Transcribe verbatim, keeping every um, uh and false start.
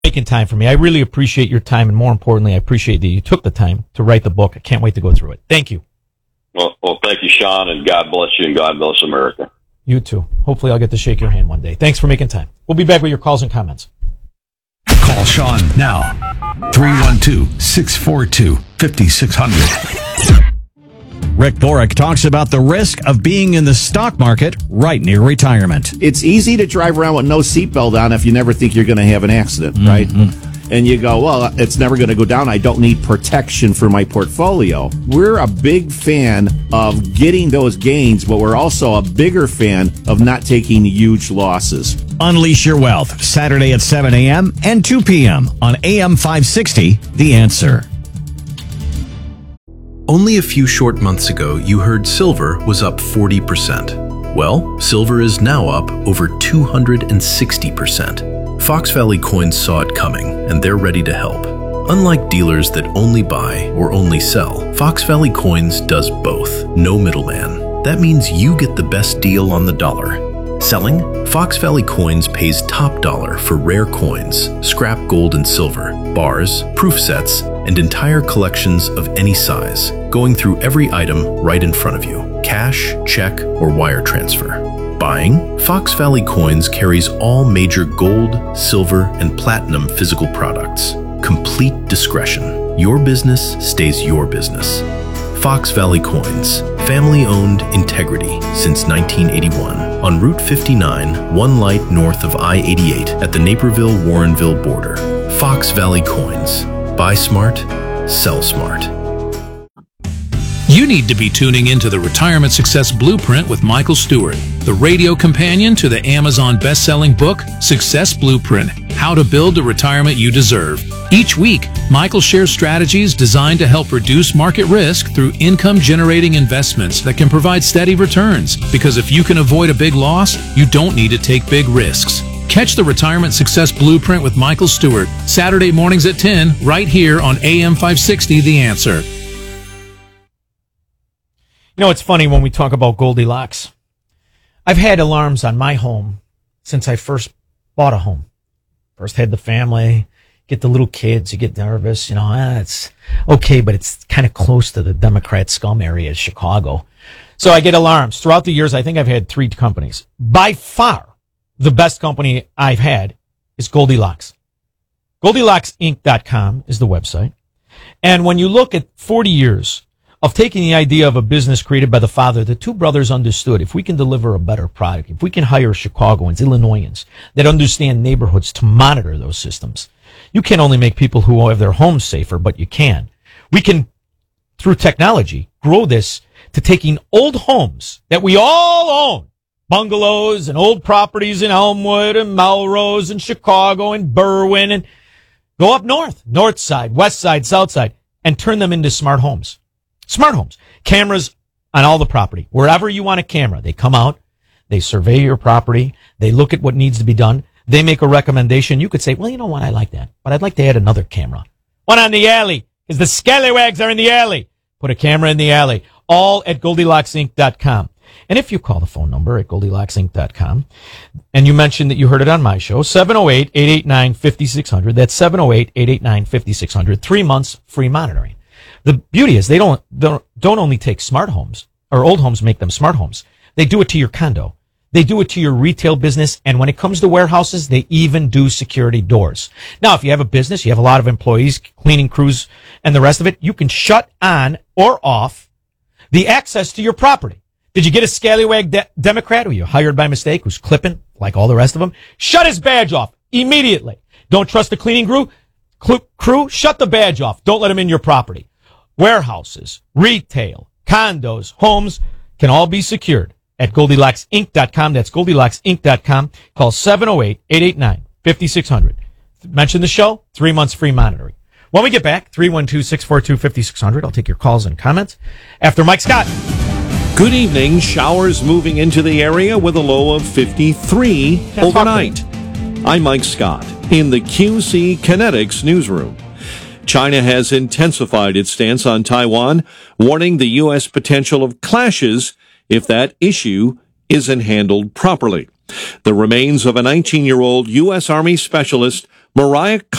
Making time for me. I really appreciate your time, and more importantly, I appreciate that you took the time to write the book. I can't wait to go through it. Thank you. Well, well, thank you, Sean, and God bless you, and God bless America. You too. Hopefully I'll get to shake your hand one day. Thanks for making time. We'll be back with your calls and comments. Call Sean now. three one two, six four two, five six zero zero. Rick Borick talks about the risk of being in the stock market right near retirement. It's easy to drive around with no seatbelt on if you never think you're going to have an accident, right? Mm-hmm. And you go, well, it's never going to go down. I don't need protection for my portfolio. We're a big fan of getting those gains, but we're also a bigger fan of not taking huge losses. Unleash your wealth, Saturday at seven a.m. and two p.m. on A M five sixty, The Answer. Only a few short months ago, you heard silver was up forty percent. Well, silver is now up over two hundred sixty percent. Fox Valley Coins saw it coming, and they're ready to help. Unlike dealers that only buy or only sell, Fox Valley Coins does both. No middleman. That means you get the best deal on the dollar. Selling? Fox Valley Coins pays top dollar for rare coins, scrap gold and silver, bars, proof sets, and entire collections of any size, going through every item right in front of you, cash, check, or wire transfer. Buying? Fox Valley Coins carries all major gold, silver, and platinum physical products. Complete discretion. Your business stays your business. Fox Valley Coins, family-owned integrity since nineteen eighty-one. On Route fifty-nine, one light north of I eighty-eight at the Naperville-Warrenville border. Fox Valley Coins. Buy smart, sell smart. You need to be tuning into the Retirement Success Blueprint with Michael Stewart, the radio companion to the Amazon best-selling book, Success Blueprint, How to Build the Retirement You Deserve. Each week, Michael shares strategies designed to help reduce market risk through income-generating investments that can provide steady returns. Because if you can avoid a big loss, you don't need to take big risks. Catch the Retirement Success Blueprint with Michael Stewart, Saturday mornings at ten, right here on A M five sixty, The Answer. You know, it's funny when we talk about Goldilocks. I've had alarms on my home since I first bought a home. First had the family, get the little kids, you get nervous, you know, ah, it's okay, but it's kind of close to the Democrat scum area of Chicago. So I get alarms. Throughout the years, I think I've had three companies. By far, the best company I've had is Goldilocks. Goldilocks Inc dot com is the website. And when you look at forty years of taking the idea of a business created by the father, the two brothers understood if we can deliver a better product, if we can hire Chicagoans, Illinoisans that understand neighborhoods to monitor those systems, you can't only make people who have their homes safer, but you can. We can, through technology, grow this to taking old homes that we all own, bungalows and old properties in Elmwood and Melrose and Chicago and Berwyn, and go up north, north side, west side, south side, and turn them into smart homes. Smart homes. Cameras on all the property. Wherever you want a camera, they come out, they survey your property, they look at what needs to be done, they make a recommendation. You could say, well, you know what, I like that, but I'd like to add another camera. One on the alley, because the scallywags are in the alley. Put a camera in the alley. All at Goldilocks Inc dot com. And if you call the phone number at Goldilocks Inc dot com, and you mentioned that you heard it on my show, seven oh eight, eight eight nine, five six zero zero, that's seven oh eight, eight eight nine, five six zero zero, three months free monitoring. The beauty is they don't, don't don't only take smart homes, or old homes make them smart homes. They do it to your condo. They do it to your retail business. And when it comes to warehouses, they even do security doors. Now, if you have a business, you have a lot of employees, cleaning crews, and the rest of it, you can shut on or off the access to your property. Did you get a scallywag de- Democrat who you hired by mistake, who's clipping like all the rest of them? Shut his badge off immediately. Don't trust the cleaning crew? Cl- crew? Shut the badge off. Don't let him in your property. Warehouses, retail, condos, homes can all be secured at Goldilocks Inc dot com. That's Goldilocks Inc dot com. Call seven oh eight, eight eight nine, five six zero zero. Mention the show, three months free monitoring. When we get back, three one two, six four two, five six zero zero. I'll take your calls and comments after Mike Scott. Good evening. Showers moving into the area with a low of fifty-three Can't overnight. I'm Mike Scott in the Q C Kinetics newsroom. China has intensified its stance on Taiwan, warning the U S potential of clashes if that issue isn't handled properly. The remains of a nineteen-year-old U S Army specialist Mariah